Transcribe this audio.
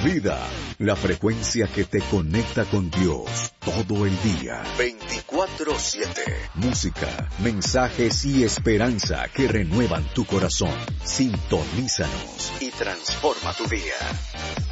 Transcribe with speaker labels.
Speaker 1: vida, la frecuencia que te conecta con Dios todo el día. 24/7. Música, mensajes y esperanza que renuevan tu corazón. Sintonízanos y transforma tu día.